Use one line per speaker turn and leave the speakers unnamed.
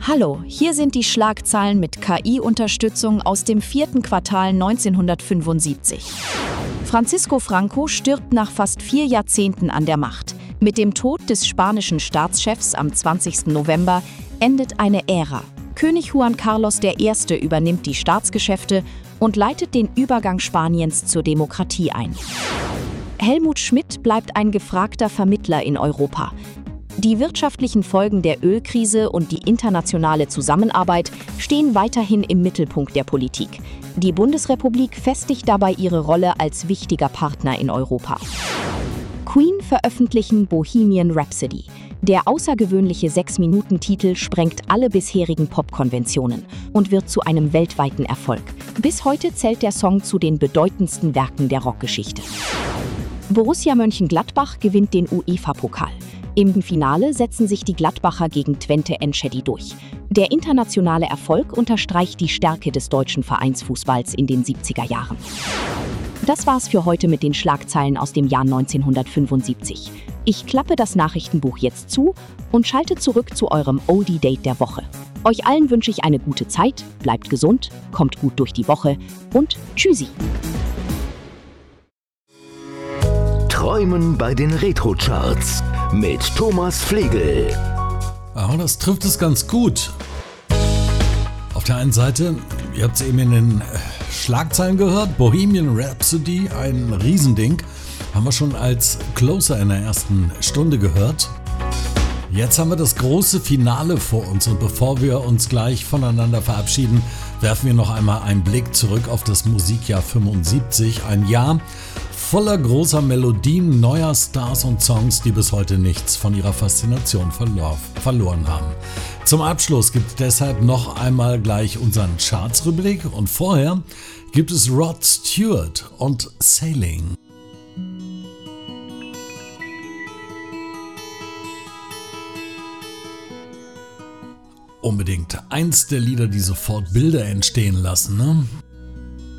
Hallo, hier sind die Schlagzeilen mit KI-Unterstützung aus dem 4. Quartal 1975. Francisco Franco stirbt nach fast 4 Jahrzehnten an der Macht. Mit dem Tod des spanischen Staatschefs am 20. November endet eine Ära. König Juan Carlos I. übernimmt die Staatsgeschäfte und leitet den Übergang Spaniens zur Demokratie ein. Helmut Schmidt bleibt ein gefragter Vermittler in Europa. Die wirtschaftlichen Folgen der Ölkrise und die internationale Zusammenarbeit stehen weiterhin im Mittelpunkt der Politik. Die Bundesrepublik festigt dabei ihre Rolle als wichtiger Partner in Europa. Queen veröffentlichen Bohemian Rhapsody. Der außergewöhnliche 6-Minuten-Titel sprengt alle bisherigen Popkonventionen und wird zu einem weltweiten Erfolg. Bis heute zählt der Song zu den bedeutendsten Werken der Rockgeschichte. Borussia Mönchengladbach gewinnt den UEFA-Pokal. Im Finale setzen sich die Gladbacher gegen Twente Enschede durch. Der internationale Erfolg unterstreicht die Stärke des deutschen Vereinsfußballs in den 70er Jahren. Das war's für heute mit den Schlagzeilen aus dem Jahr 1975. Ich klappe das Nachrichtenbuch jetzt zu und schalte zurück zu eurem Oldie-Date der Woche. Euch allen wünsche ich eine gute Zeit, bleibt gesund, kommt gut durch die Woche und tschüssi!
Träumen bei den Retro-Charts mit Thomas Flegel.
Ja, das trifft es ganz gut. Auf der einen Seite, ihr habt es eben in den Schlagzeilen gehört, Bohemian Rhapsody, ein Riesending, haben wir schon als Closer in der ersten Stunde gehört. Jetzt haben wir das große Finale vor uns und bevor wir uns gleich voneinander verabschieden, werfen wir noch einmal einen Blick zurück auf das Musikjahr 75, ein Jahr voller großer Melodien, neuer Stars und Songs, die bis heute nichts von ihrer Faszination verloren haben. Zum Abschluss gibt es deshalb noch einmal gleich unseren Charts-Rückblick und vorher gibt es Rod Stewart und Sailing. Unbedingt eins der Lieder, die sofort Bilder entstehen lassen, ne?